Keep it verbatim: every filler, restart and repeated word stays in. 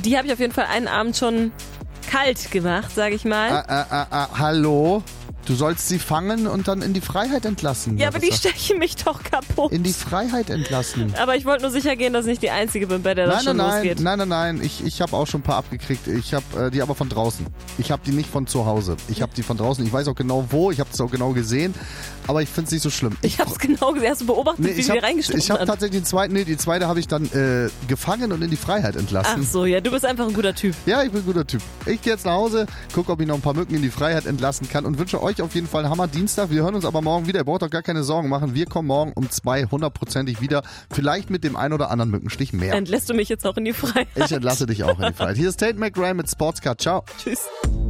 die habe ich auf jeden Fall einen Abend schon kalt gemacht, sag ich mal. Ah, ah, ah, ah, hallo? Du sollst sie fangen und dann in die Freiheit entlassen. Ja, aber die stechen mich doch kaputt. In die Freiheit entlassen. Aber ich wollte nur sicher gehen, dass ich nicht die Einzige bin, bei der das nein, schon nein, losgeht. Nein, nein, nein, nein. Ich, ich habe auch schon ein paar abgekriegt. Ich habe äh, die aber von draußen. Ich habe die nicht von zu Hause. Ich habe die von draußen. Ich weiß auch genau wo. Ich habe es auch genau gesehen. Aber ich finde es nicht so schlimm. Ich, ich habe es genau gesehen. Hast du beobachtet, nee, wie ich die hab, reingestochen Ich habe tatsächlich den zweiten, nee, die zweite habe ich dann äh, gefangen und in die Freiheit entlassen. Ach so, ja, du bist einfach ein guter Typ. Ja, ich bin ein guter Typ. Ich gehe jetzt nach Hause, gucke, ob ich noch ein paar Mücken in die Freiheit entlassen kann und wünsche euch auf jeden Fall einen Hammer-Dienstag. Wir hören uns aber morgen wieder. Ihr braucht doch gar keine Sorgen machen. Wir kommen morgen um zwei hundertprozentig wieder. Vielleicht mit dem ein oder anderen Mückenstich mehr. Entlässt du mich jetzt auch in die Freiheit? Ich entlasse dich auch in die Freiheit. Hier ist Tate McRae mit Sportscard. Ciao. Tschüss.